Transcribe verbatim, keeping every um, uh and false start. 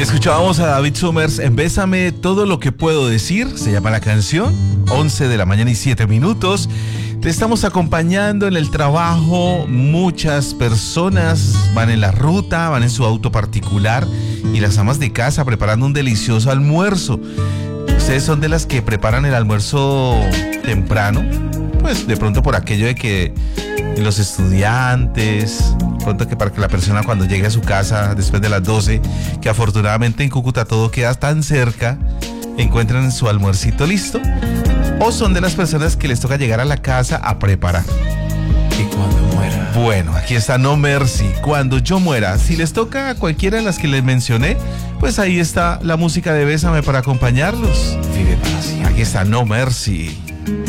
Escuchábamos a David Summers en Bésame, todo lo que puedo decir, se llama la canción, once de la mañana y siete minutos. Te estamos acompañando en el trabajo, muchas personas van en la ruta, van en su auto particular y las amas de casa preparando un delicioso almuerzo. ¿Ustedes son de las que preparan el almuerzo temprano? Pues de pronto por aquello de que los estudiantes, de pronto que para que la persona cuando llegue a su casa después de las doce, que afortunadamente en Cúcuta todo queda tan cerca, encuentran su almuercito listo. ¿O son de las personas que les toca llegar a la casa a preparar? Y cuando muera. Bueno, aquí está No Mercy, Cuando yo muera. Si les toca a cualquiera de las que les mencioné, pues ahí está la música de Bésame para acompañarlos. Vive para siempre. Aquí está No Mercy.